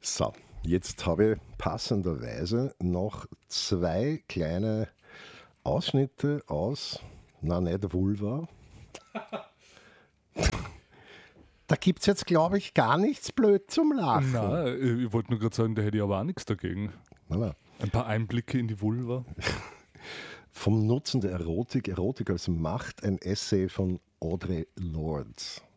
So, jetzt habe ich passenderweise noch zwei kleine Ausschnitte aus, na nicht Vulva. Da gibt es jetzt, glaube ich, gar nichts blöd zum Lachen. Na, ich wollte nur gerade sagen, da hätte ich aber auch nichts dagegen. Na. Ein paar Einblicke in die Vulva. Vom Nutzen der Erotik, Erotik als Macht, ein Essay von Audre Lorde.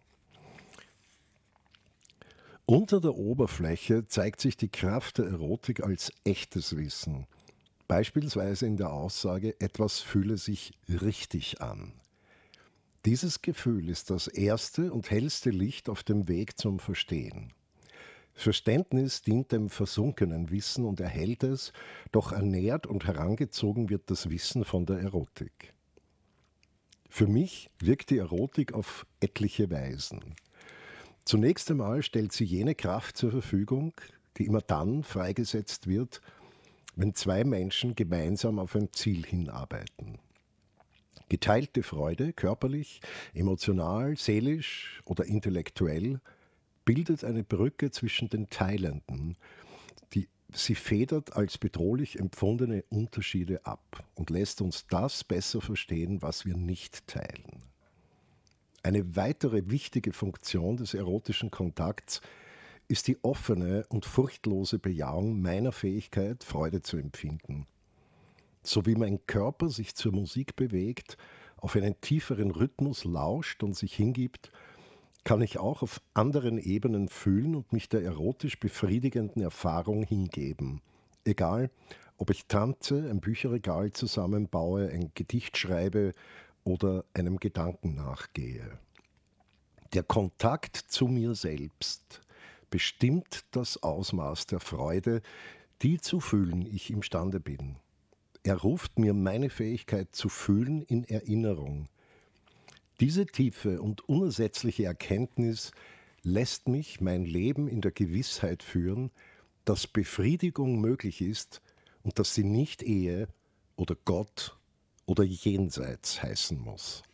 Unter der Oberfläche zeigt sich die Kraft der Erotik als echtes Wissen. Beispielsweise in der Aussage, etwas fühle sich richtig an. Dieses Gefühl ist das erste und hellste Licht auf dem Weg zum Verstehen. Verständnis dient dem versunkenen Wissen und erhält es, doch ernährt und herangezogen wird das Wissen von der Erotik. Für mich wirkt die Erotik auf etliche Weisen. Zunächst einmal stellt sie jene Kraft zur Verfügung, die immer dann freigesetzt wird, wenn zwei Menschen gemeinsam auf ein Ziel hinarbeiten. Geteilte Freude, körperlich, emotional, seelisch oder intellektuell, bildet eine Brücke zwischen den Teilenden. Sie federt als bedrohlich empfundene Unterschiede ab und lässt uns das besser verstehen, was wir nicht teilen. Eine weitere wichtige Funktion des erotischen Kontakts ist die offene und furchtlose Bejahung meiner Fähigkeit, Freude zu empfinden. So wie mein Körper sich zur Musik bewegt, auf einen tieferen Rhythmus lauscht und sich hingibt, kann ich auch auf anderen Ebenen fühlen und mich der erotisch befriedigenden Erfahrung hingeben. Egal, ob ich tanze, ein Bücherregal zusammenbaue, ein Gedicht schreibe oder einem Gedanken nachgehe. Der Kontakt zu mir selbst bestimmt das Ausmaß der Freude, die zu fühlen ich imstande bin. Er ruft mir meine Fähigkeit zu fühlen in Erinnerung. Diese tiefe und unersetzliche Erkenntnis lässt mich mein Leben in der Gewissheit führen, dass Befriedigung möglich ist und dass sie nicht Ehe oder Gott oder Jenseits heißen muss.